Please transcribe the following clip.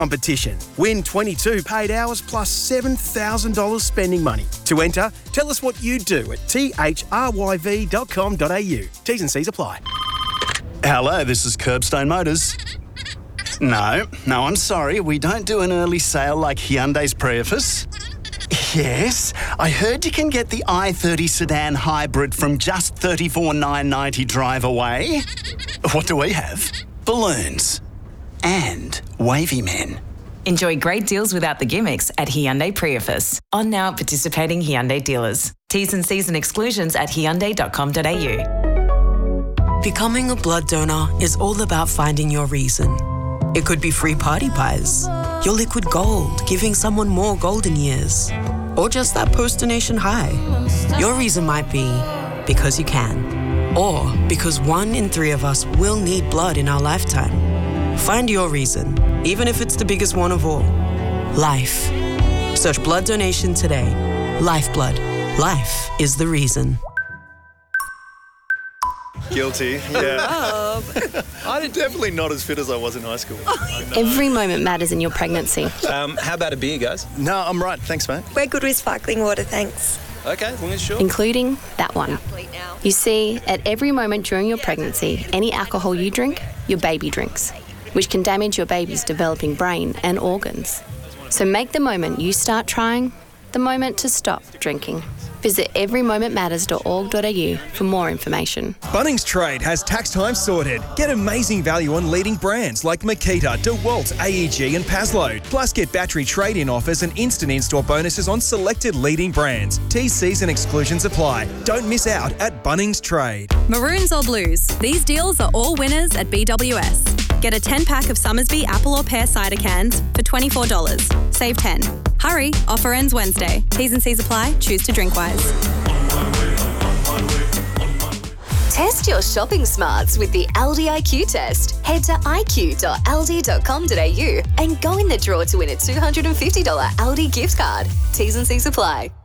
competition. Win 22 paid hours plus $7,000 spending money. To enter, tell us what you do at thryv.com.au. T's and C's apply. Hello, this is Curbstone Motors. No, I'm sorry. We don't do an early sale like Hyundai's Prius. Yes, I heard you can get the i30 sedan hybrid from just $34,990 drive away. What do we have? Balloons. And wavy men. Enjoy great deals without the gimmicks at Hyundai Prius. On now at participating Hyundai dealers. T's and C's and exclusions at hyundai.com.au. Becoming a blood donor is all about finding your reason. It could be free party pies, your liquid gold, giving someone more golden years, or just that post-donation high. Your reason might be because you can, or because 1 in 3 of us will need blood in our lifetime. Find your reason, even if it's the biggest one of all. Life. Search blood donation today. Lifeblood. Life is the reason. Guilty, yeah. I'm definitely not as fit as I was in high school. Every moment matters in your pregnancy. How about a beer, guys? No, I'm right. Thanks, mate. We're good with sparkling water, thanks. Okay, as long as you're sure. Including that one. You see, at every moment during your pregnancy, any alcohol you drink, your baby drinks, which can damage your baby's developing brain and organs. So make the moment you start trying the moment to stop drinking. Visit everymomentmatters.org.au for more information. Bunnings Trade has tax time sorted. Get amazing value on leading brands like Makita, DeWalt, AEG and Paslow. Plus get battery trade-in offers and instant in-store bonuses on selected leading brands. T's, C's and exclusions apply. Don't miss out at Bunnings Trade. Maroons or blues, these deals are all winners at BWS. Get a 10-pack of Summersby apple or pear cider cans for $24. Save 10. Hurry, offer ends Wednesday. T's and C's apply. Choose to drink wise. Test your shopping smarts with the Aldi IQ test. Head to iq.aldi.com.au and go in the draw to win a $250 Aldi gift card. T's and C's apply.